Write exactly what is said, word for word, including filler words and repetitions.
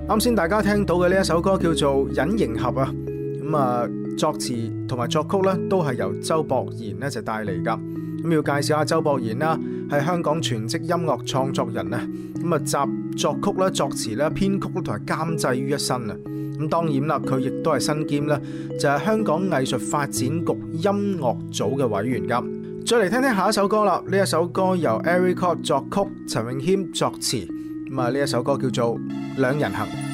啱先大家聽到嘅呢一首歌叫做《隱形俠》啊，咁啊作詞同埋作曲咧都係由周博賢咧就帶嚟噶。咁要介紹下周博賢啦，係香港全職音樂創作人啊，咁啊集作曲啦、作詞啦、編曲同埋監製於一身啊。咁當然啦，佢亦都係身兼咧就係香港藝術發展局音樂組嘅委員噶。再嚟聽聽下一首歌啦，呢一首歌由 Eric Kwok 作曲，陳詠謙作詞，咁啊呢一首歌叫做《兩人行》。